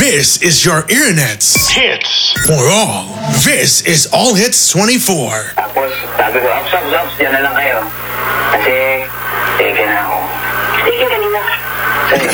This is your internet's hits for all. This is All Hits 24. Tapos sabi ko, ups, diyan na lang kayo. Kasi, tigil na ako. Tigil kanina.